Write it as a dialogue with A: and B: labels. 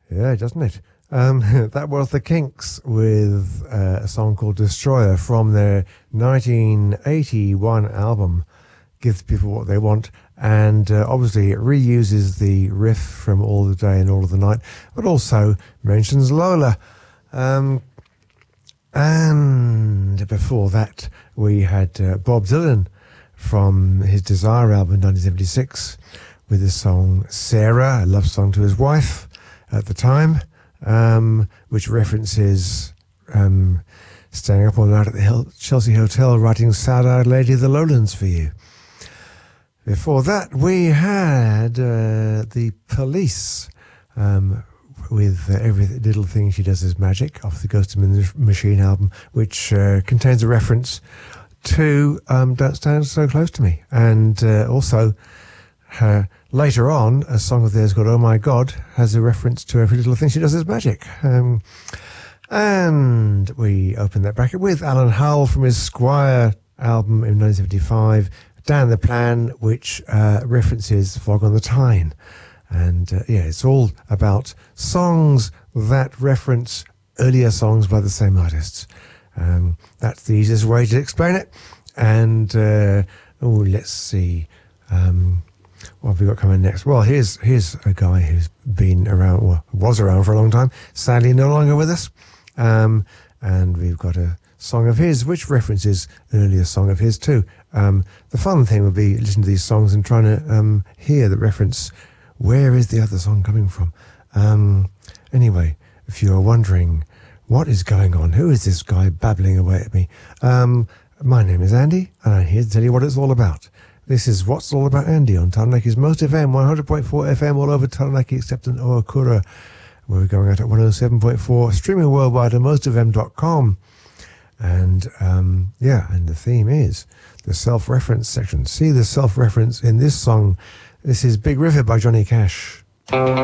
A: Yeah, doesn't it? That was the Kinks with a song called Destroyer from their 1981 album, Give the People What They Want. And obviously it reuses the riff from All the Day and All of the Night, but also mentions Lola. And before that, we had Bob Dylan from his Desire album in 1976 with the song Sarah, a love song to his wife at the time, which references staying up all night at the Chelsea Hotel writing Sad-Eyed Lady of the Lowlands for you. Before that, we had the Police with Every Little Thing She Does Is Magic off the Ghost in the Machine album, which contains a reference to Don't Stand So Close to Me. And also, later on, a song of theirs called Oh My God has a reference to Every Little Thing She Does Is Magic. And we opened that bracket with Alan Howell from his Squire album in 1975, Down the Plan, which references Fog on the Tyne. And yeah, it's all about songs that reference earlier songs by the same artists. That's the easiest way to explain it. And let's see, what have we got coming next? Well, here's a guy who's been around, or was around for a long time, sadly no longer with us. And we've got a song of his which references an earlier song of his too. The fun thing would be listening to these songs and trying to hear the reference. Where is the other song coming from? Anyway, if you're wondering what is going on, who is this guy babbling away at me? My name is Andy, and I'm here to tell you what it's all about. This is What's All About Andy on Taranaki's Most FM, 100.4 FM all over Taranaki except in Oakura. We're going out at 107.4, streaming worldwide at mostfm.com. And and the theme is the self-reference section. See the self-reference in this song. This is Big River by Johnny Cash.